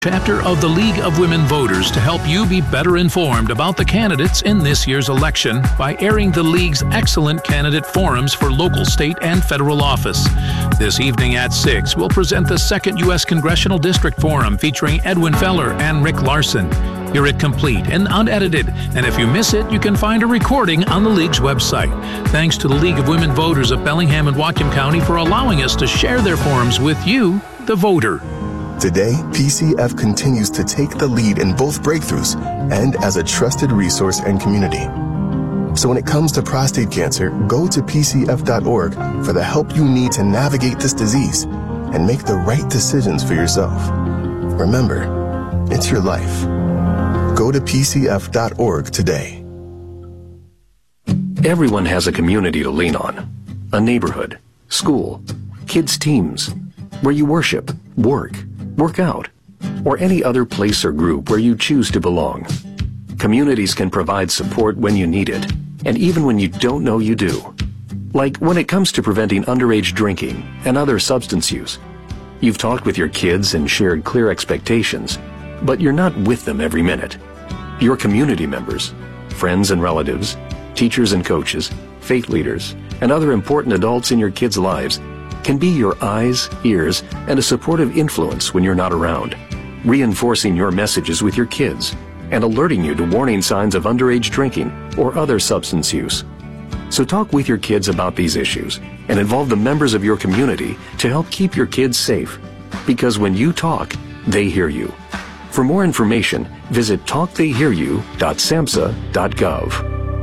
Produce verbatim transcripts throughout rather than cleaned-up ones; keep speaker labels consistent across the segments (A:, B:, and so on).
A: Chapter of the League of Women Voters to help you be better informed about the candidates in this year's election by airing the League's excellent candidate forums for local, state, and federal office. This evening at six, we'll present the second U S Congressional District Forum featuring Edwin Feller and Rick Larson. Hear it complete and unedited, and if you miss it, you can find a recording on the League's website. Thanks to the League of Women Voters of Bellingham and Whatcom County for allowing us to share their forums with you, the voter.
B: Today, P C F continues to take the lead in both breakthroughs and as a trusted resource and community. So when it comes to prostate cancer, go to P C F dot org for the help you need to navigate this disease and make the right decisions for yourself. Remember, it's your life. Go to P C F dot org today.
C: Everyone has a community to lean on. A neighborhood, school, kids' teams, where you worship, work, work out, or any other place or group where you choose to belong. Communities can provide support when you need it, and even when you don't know you do. Like when it comes to preventing underage drinking and other substance use. You've talked with your kids and shared clear expectations, but you're not with them every minute. Your community members, friends and relatives, teachers and coaches, faith leaders, and other important adults in your kids' lives can be your eyes, ears, and a supportive influence when you're not around, reinforcing your messages with your kids and alerting you to warning signs of underage drinking or other substance use. So talk with your kids about these issues and involve the members of your community to help keep your kids safe. Because when you talk, they hear you. For more information, visit talk they hear you dot samhsa dot gov.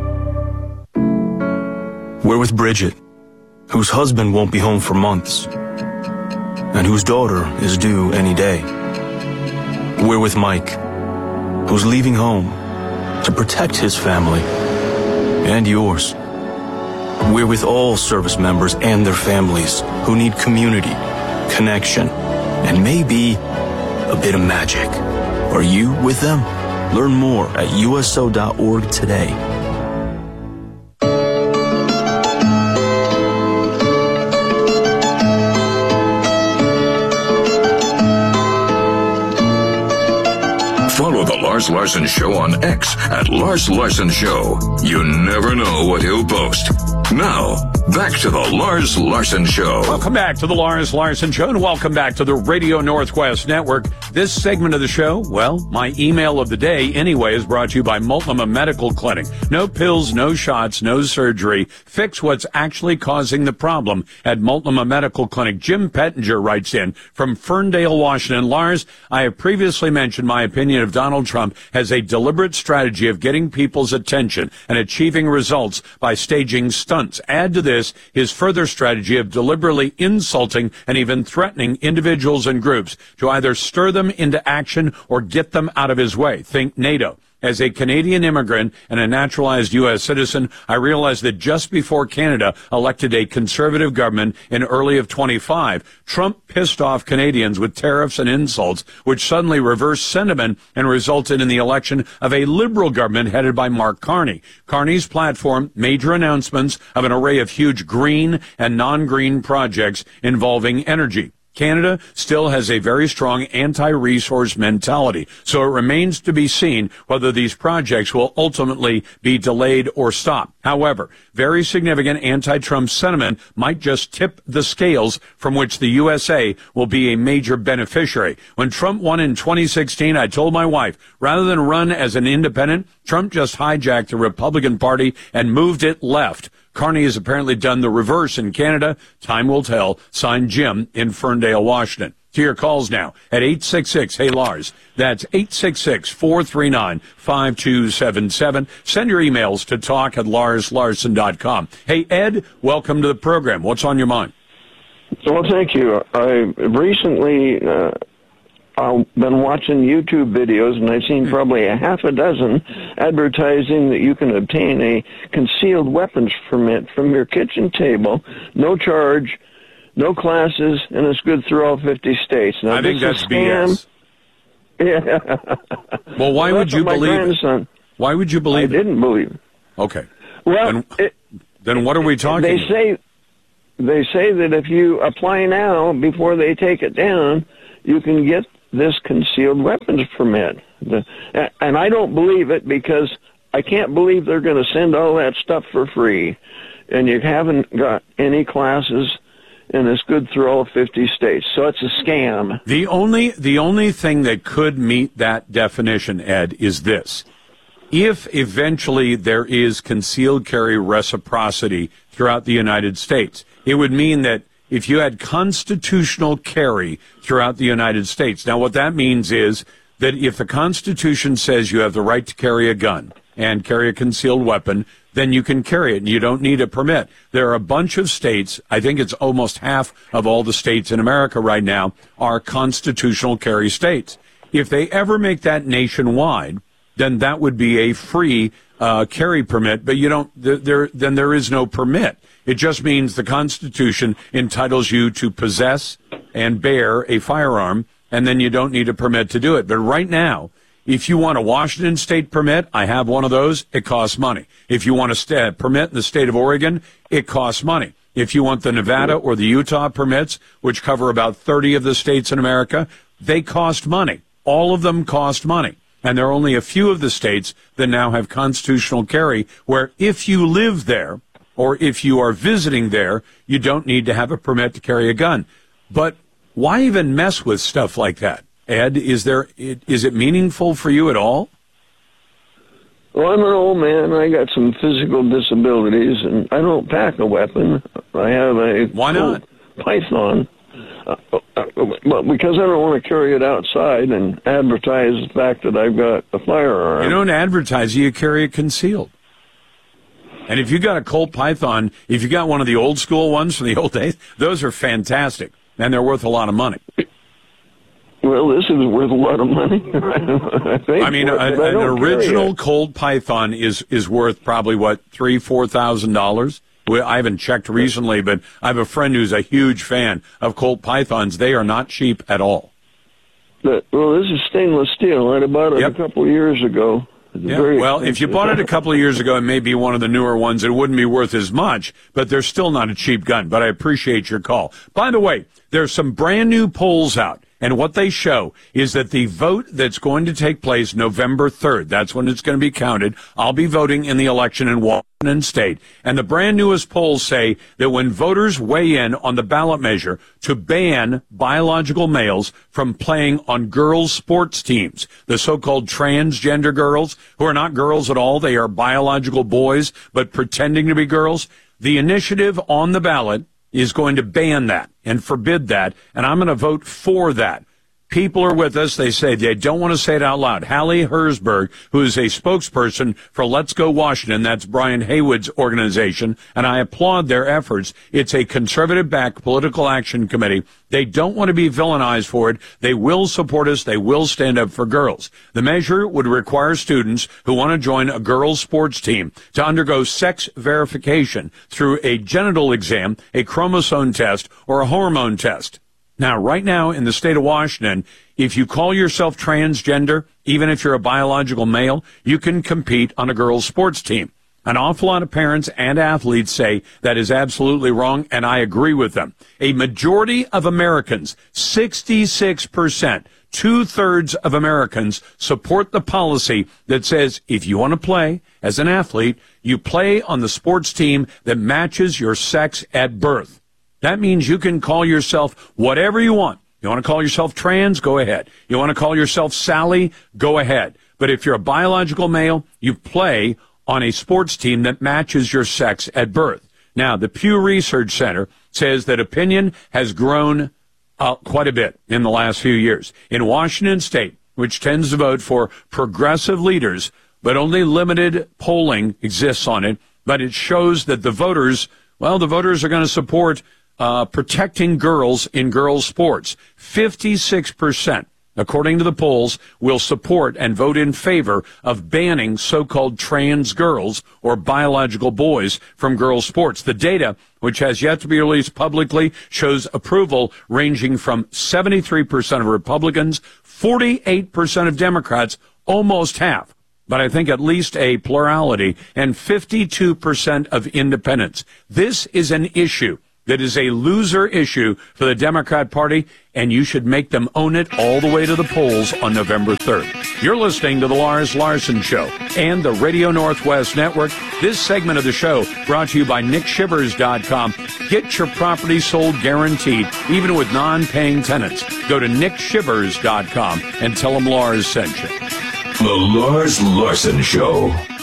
D: We're with Bridget, whose husband won't be home for months, and whose daughter is due any day. We're with Mike, who's leaving home to protect his family and yours. We're with all service members and their families who need community, connection, and maybe a bit of magic. Are you with them? Learn more at U S O dot org today.
E: Follow The Lars Larson Show on X at Lars Larson Show. You never know what he'll post. Now, back to The Lars Larson Show.
F: Welcome back to The Lars Larson Show, and welcome back to the Radio Northwest Network. This segment of the show, well, my email of the day anyway, is brought to you by Multnomah Medical Clinic. No pills, no shots, no surgery. Fix what's actually causing the problem at Multnomah Medical Clinic. Jim Pettinger writes in from Ferndale, Washington. Lars, I have previously mentioned my opinion of Donald Trump has a deliberate strategy of getting people's attention and achieving results by staging stunts. Add to this his further strategy of deliberately insulting and even threatening individuals and groups to either stir them into action or get them out of his way. Think NATO. As a Canadian immigrant and a naturalized U S citizen, I realized that just before Canada elected a conservative government in early of twenty-five, Trump pissed off Canadians with tariffs and insults, which suddenly reversed sentiment and resulted in the election of a liberal government headed by Mark Carney. Carney's platform, major announcements of an array of huge green and non-green projects involving energy. Canada still has a very strong anti-resource mentality, so it remains to be seen whether these projects will ultimately be delayed or stopped. However, very significant anti-Trump sentiment might just tip the scales from which the U S A will be a major beneficiary. When Trump won in twenty sixteen, I told my wife, rather than run as an independent, Trump just hijacked the Republican Party and moved it left. Carney has apparently done the reverse in Canada. Time will tell. Signed, Jim in Ferndale, Washington. To your calls now at eight six six, hey Lars. That's eight six six, four three nine, five two seven seven. Send your emails to talk at lars larson dot com. Hey, Ed, welcome to the program. What's on your mind?
G: Well, thank you. I recently... Uh I've been watching YouTube videos, and I've seen probably a half a dozen advertising that you can obtain a concealed weapons permit from your kitchen table, no charge, no classes, and it's good through all fifty states. Now,
F: I think that's B S.
G: Yeah.
F: Well, why
G: well,
F: would you believe
G: grandson,
F: it? Why would you believe
G: I
F: it?
G: didn't believe it.
F: Okay.
G: Well,
F: then,
G: it,
F: then what are we talking
G: They
F: about?
G: say, they say that if you apply now before they take it down, you can get this concealed weapons permit. The, and I don't believe it because I can't believe they're going to send all that stuff for free. And you haven't got any classes, and it's good through all fifty states. So it's a scam.
F: The only the only thing that could meet that definition, Ed, is this. If eventually there is concealed carry reciprocity throughout the United States, it would mean that if you had constitutional carry throughout the United States. Now, what that means is that if the Constitution says you have the right to carry a gun and carry a concealed weapon, then you can carry it and you don't need a permit. There are a bunch of states, I think it's almost half of all the states in America right now, are constitutional carry states. If they ever make that nationwide, then that would be a free uh, carry permit, but you don't, there, there, then there is no permit. It just means the Constitution entitles you to possess and bear a firearm, and then you don't need a permit to do it. But right now, if you want a Washington state permit, I have one of those, it costs money. If you want a st- permit in the state of Oregon, it costs money. If you want the Nevada or the Utah permits, which cover about thirty of the states in America, they cost money. All of them cost money. And there are only a few of the states that now have constitutional carry where if you live there or if you are visiting there, you don't need to have a permit to carry a gun. But why even mess with stuff like that? Ed, is there, is it meaningful for you at all?
G: Well, I'm an old man. I got some physical disabilities, and I don't pack a weapon. I have a
F: Why not?
G: Python. Uh, uh, but because I don't want to carry it outside and advertise the fact that I've got a firearm.
F: You don't advertise, you carry it concealed. And if you got a Colt Python, if you got one of the old school ones from the old days, those are fantastic, and they're worth a lot of money.
G: Well, this is worth a lot of money. I, think,
F: I mean, a,
G: I
F: an original Colt Python is, is worth probably, what, three, four thousand dollars? I haven't checked recently, but I have a friend who's a huge fan of Colt Pythons. They are not cheap at all.
G: But, well, this is stainless steel. I bought it
F: yep.
G: a couple of years ago.
F: Yeah. Well, if you bought it a couple of years ago, it may be one of the newer ones. It wouldn't be worth as much, but they're still not a cheap gun. But I appreciate your call. By the way, there's some brand new polls out. And what they show is that the vote that's going to take place November third, that's when it's going to be counted. I'll be voting in the election in Washington State. And the brand newest polls say that when voters weigh in on the ballot measure to ban biological males from playing on girls' sports teams, the so-called transgender girls, who are not girls at all, they are biological boys, but pretending to be girls, the initiative on the ballot is going to ban that and forbid that, and I'm going to vote for that. People are with us. They say they don't want to say it out loud. Hallie Herzberg, who is a spokesperson for Let's Go Washington, that's Brian Haywood's organization, and I applaud their efforts. It's a conservative-backed political action committee. They don't want to be villainized for it. They will support us. They will stand up for girls. The measure would require students who want to join a girls' sports team to undergo sex verification through a genital exam, a chromosome test, or a hormone test. Now, right now in the state of Washington, if you call yourself transgender, even if you're a biological male, you can compete on a girls' sports team. An awful lot of parents and athletes say that is absolutely wrong, and I agree with them. A majority of Americans, sixty-six percent, two-thirds of Americans support the policy that says if you want to play as an athlete, you play on the sports team that matches your sex at birth. That means you can call yourself whatever you want. You want to call yourself trans? Go ahead. You want to call yourself Sally? Go ahead. But if you're a biological male, you play on a sports team that matches your sex at birth. Now, the Pew Research Center says that opinion has grown uh, quite a bit in the last few years. In Washington State, which tends to vote for progressive leaders, but only limited polling exists on it, but it shows that the voters, well, the voters are going to support Uh, protecting girls in girls' sports. fifty-six percent, according to the polls, will support and vote in favor of banning so-called trans girls or biological boys from girls' sports. The data, which has yet to be released publicly, shows approval ranging from seventy-three percent of Republicans, forty-eight percent of Democrats, almost half, but I think at least a plurality, and fifty-two percent of independents. This is an issue that is a loser issue for the Democrat Party, and you should make them own it all the way to the polls on November third. You're listening to The Lars Larson Show and the Radio Northwest Network. This segment of the show brought to you by Nick Shivers dot com. Get your property sold guaranteed, even with non-paying tenants. Go to Nick Shivers dot com and tell them Lars sent you.
E: The Lars Larson Show.